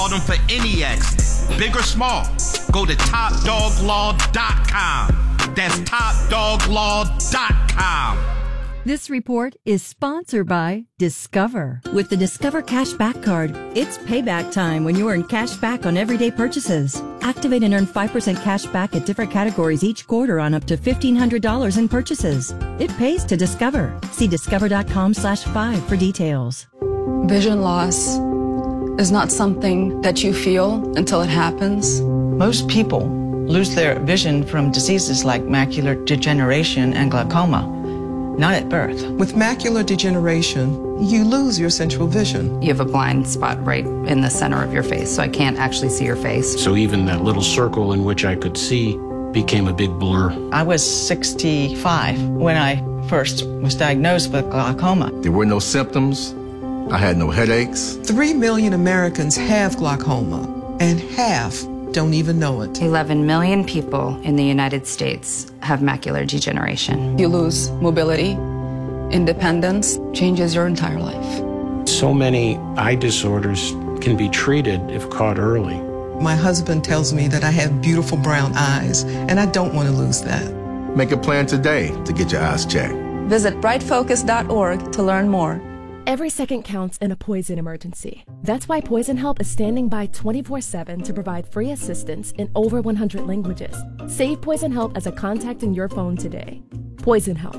Call them for any accident, big or small. Go to TopDogLaw.com. That's TopDogLaw.com. This report is sponsored by Discover. With the Discover Cashback Card, it's payback time when you earn cash back on everyday purchases. Activate and earn 5% cash back at different categories each quarter on up to $1,500 in purchases. It pays to Discover. See discover.com/5 for details. Vision loss is not something that you feel until it happens. Most people lose their vision from diseases like macular degeneration and glaucoma. Not at birth. With macular degeneration, you lose your central vision. You have a blind spot right in the center of your face, so I can't actually see your face. So even that little circle in which I could see became a big blur. I was 65 when I first was diagnosed with glaucoma. There were no symptoms. I had no headaches. 3 million Americans have glaucoma, and half don't even know it. 11 million people in the United States have macular degeneration. You lose mobility, independence, changes your entire life. So many eye disorders can be treated if caught early. My husband tells me that I have beautiful brown eyes, and I don't want to lose that. Make a plan today to get your eyes checked. Visit brightfocus.org to learn more. Every second counts in a poison emergency. That's why Poison Help is standing by 24/7 to provide free assistance in over 100 languages. Save Poison Help as a contact in your phone today. Poison Help.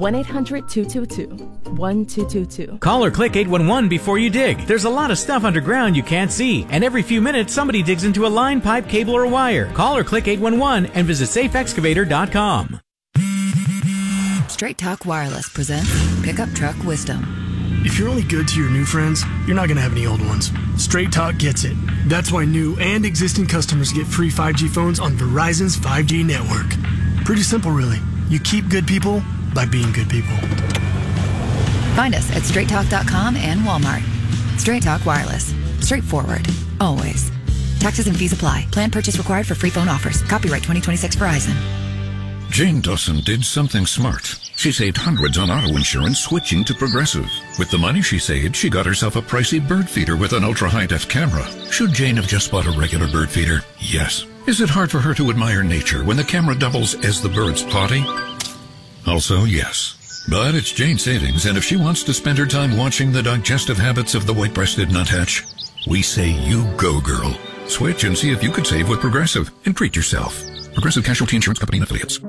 1-800-222-1222. Call or click 811 before you dig. There's a lot of stuff underground you can't see, and every few minutes somebody digs into a line, pipe, cable, or wire. Call or click 811 and visit safeexcavator.com. Straight Talk Wireless presents Pickup Truck Wisdom. If you're only good to your new friends, you're not going to have any old ones. Straight Talk gets it. That's why new and existing customers get free 5G phones on Verizon's 5G network. Pretty simple, really. You keep good people by being good people. Find us at straighttalk.com and Walmart. Straight Talk Wireless. Straightforward. Always. Taxes and fees apply. Plan purchase required for free phone offers. Copyright 2026 Verizon. Jane Dawson did something smart. She saved hundreds on auto insurance switching to Progressive. With the money she saved, she got herself a pricey bird feeder with an ultra-high-def camera. Should Jane have just bought a regular bird feeder? Yes. Is it hard for her to admire nature when the camera doubles as the bird's potty? Also, yes. But it's Jane's savings, and if she wants to spend her time watching the digestive habits of the white-breasted nuthatch, we say you go, girl. Switch and see if you could save with Progressive and treat yourself. Progressive Casualty Insurance Company and Affiliates.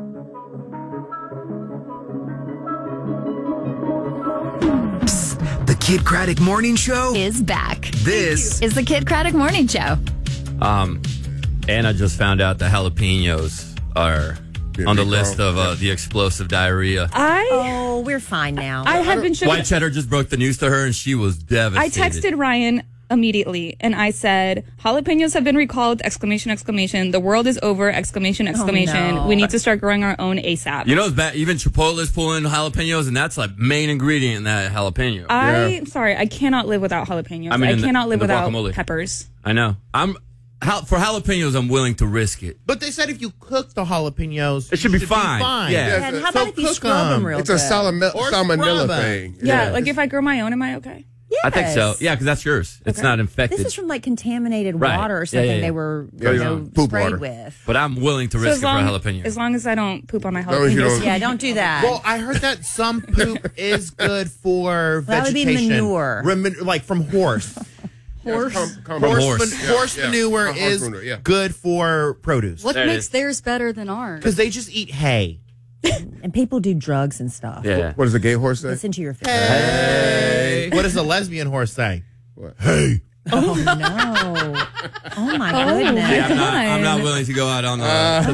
The Kid Craddock Morning Show is back. This is the Kid Craddock Morning Show. Anna just found out the jalapenos are on the list of the explosive diarrhea. Oh, we're fine now. I have been White Cheddar just broke the news to her, and she was devastated. I texted Ryan immediately, and I said, jalapenos have been recalled, ! The world is over, ! Oh, no. We need to start growing our own ASAP. You know, it's bad. Even Chipotle is pulling jalapenos, and that's like main ingredient in that jalapeno. Sorry, I cannot live without jalapenos. I mean, cannot live without guacamole. peppers. I know. For jalapenos, I'm willing to risk it. But they said if you cook the jalapenos, it should be fine. Yeah. And how about if you scrub them real good? It's a salmonella thing. Yeah, like if I grow my own, am I okay? Yes. I think so. Yeah, because that's yours. It's not infected. This is from like contaminated Right. water or something Yeah. they were poop sprayed water. with. But I'm willing to risk it for a jalapeno. As long as I don't poop on my long as you jalapenos. don't- Yeah, don't do that. Well, I heard that some poop is good for That would be vegetation. manure. Like from horse. Horse? Horse manure is good for produce. What makes theirs better than ours? Because they just eat hay. And people do drugs and stuff. Yeah. What does a gay horse say? Listen to your face. Hey. What does a lesbian horse say? What? Hey. Oh, no. Oh, my goodness. Yeah, I'm not willing to go out on the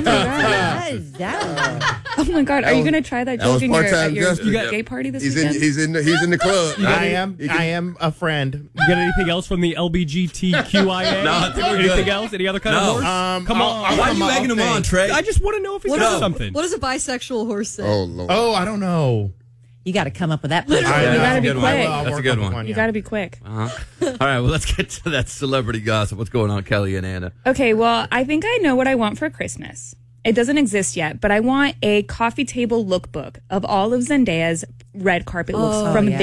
Oh my God, are you going to try that joke was in your, part-time at your justice. gay party this He's weekend? in the club. I am a friend. You got anything else from the LBGTQIA? No, I think we're anything good. else? Any other kind of horse? Come on. Why are you egging him on, Trey? I just want to know if he's got something. What does a bisexual horse say? Oh, Lord. Oh, I don't know. You got to come up with that. You got to be quick. That's a good one. You got to be quick. All right, well, let's get to that celebrity gossip. What's going on, Kelly and Anna? Okay, well, I think I know what I want for Christmas. It doesn't exist yet, but I want a coffee table lookbook of all of Zendaya's red carpet looks from